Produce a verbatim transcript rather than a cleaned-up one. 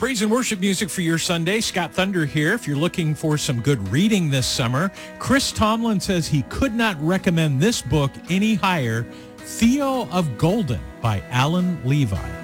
Praise and worship music for your Sunday. Scott Thunder here. If you're looking for some good reading this summer, Chris Tomlin says he could not recommend this book any higher, Theo of Golden by Alan Levi.